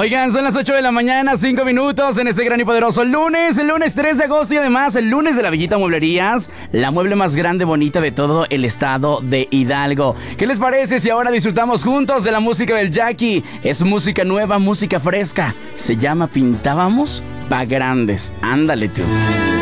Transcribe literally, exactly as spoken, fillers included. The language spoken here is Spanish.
Oigan, son las ocho de la mañana, cinco minutos en este gran y poderoso lunes, el lunes tres de agosto y además el lunes de la Villita Mueblerías, la mueble más grande, bonita de todo el estado de Hidalgo. ¿Qué les parece si ahora disfrutamos juntos de la música del Jackie? Es música nueva, música fresca. Se llama Pintábamos pa' Grandes. Ándale tú.